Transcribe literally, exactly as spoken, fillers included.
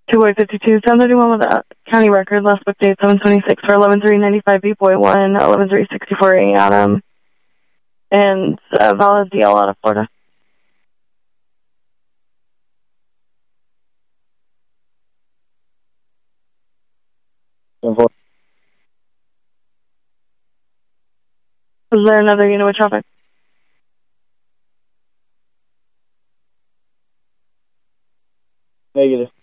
Two Boy fifty-two, seven thirty-one with a county record, last book date seven twenty-six for eleven three ninety-five B point one, eleven three sixty-four A Adam, and uh, valid D L out of Florida. Is there another unit with traffic? Negative.